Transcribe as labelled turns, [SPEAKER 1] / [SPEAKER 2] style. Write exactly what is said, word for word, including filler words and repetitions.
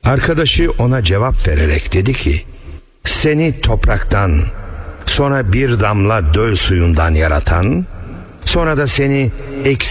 [SPEAKER 1] Arkadaşı ona cevap vererek dedi ki, seni topraktan, sonra bir damla döl suyundan yaratan, sonra da seni eksi